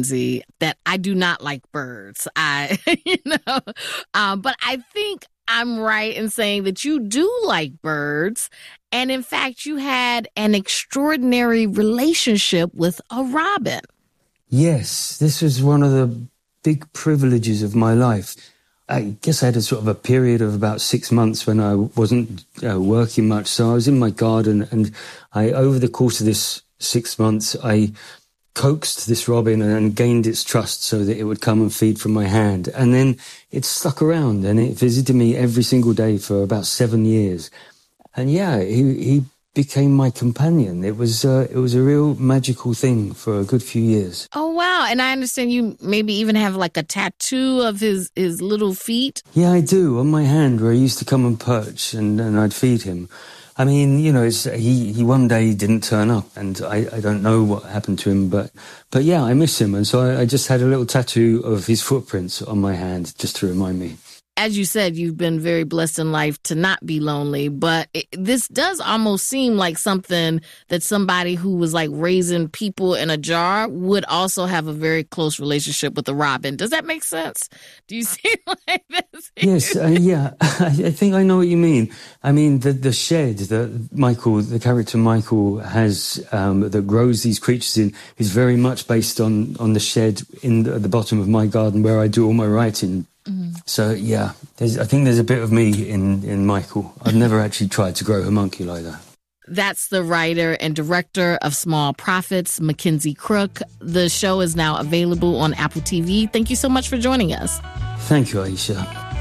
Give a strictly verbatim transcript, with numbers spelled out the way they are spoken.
Mackenzie, that I do not like birds. I, you know, um, but I think I'm right in saying that you do like birds. And in fact, you had an extraordinary relationship with a robin. Yes, this was one of the big privileges of my life. I guess I had a sort of a period of about six months when I wasn't uh, working much. So I was in my garden, and I, over the course of this six months, I coaxed this robin and gained its trust so that it would come and feed from my hand. And then it stuck around, and it visited me every single day for about seven years. And yeah, he, he became my companion. It was uh, it was a real magical thing for a good few years. Oh, wow. And I understand you maybe even have like a tattoo of his, his little feet. Yeah, I do, on my hand, where he used to come and perch, and, and I'd feed him. I mean, you know, it's, he, he one day didn't turn up, and I, I don't know what happened to him, but but yeah, I miss him. And so I, I just had a little tattoo of his footprints on my hand just to remind me. As you said, you've been very blessed in life to not be lonely, but it, this does almost seem like something that somebody who was like raising people in a jar would also have a very close relationship with a robin. Does that make sense? Do you seem like this? Yes, uh, yeah, I think I know what you mean. I mean, the the shed that Michael, the character Michael has, um, that grows these creatures in, is very much based on, on the shed in the, at the bottom of my garden where I do all my writing. Mm-hmm. So, yeah, there's, I think there's a bit of me in, in Michael. I've never actually tried to grow homunculi, though. That's the writer and director of Small Profits, Mackenzie Crook. The show is now available on Apple T V. Thank you so much for joining us. Thank you, Aisha.